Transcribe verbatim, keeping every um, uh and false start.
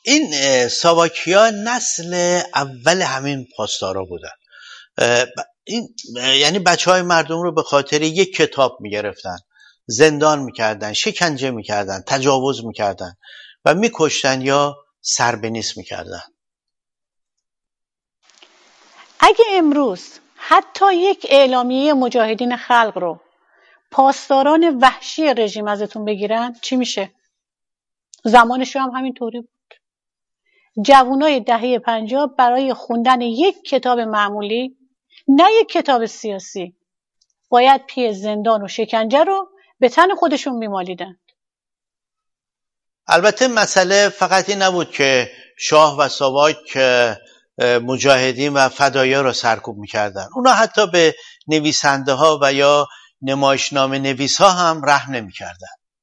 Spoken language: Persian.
این ساواکیا نسل اول همین پاسدارا بودن. این یعنی بچه های مردم رو به خاطر یک کتاب میگرفتن، زندان میکردن، شکنجه میکردن، تجاوز میکردن و میکشتن یا سربنیست میکردن. اگه امروز حتی یک اعلامیه مجاهدین خلق رو پاسداران وحشی رژیم ازتون بگیرن چی میشه؟ زمانش هم همین طوری بود. جوانای دهه پنجاه برای خوندن یک کتاب معمولی، نه یک کتاب سیاسی، باید پی زندان و شکنجه رو به تن خودشون میمالیدن. البته مسئله فقط این نبود که شاه و ساواک مجاهدین و فدایا را سرکوب میکردن. اونا حتی به نویسنده ها و یا نمایشنامه نویس ها هم رحم نمیکردن.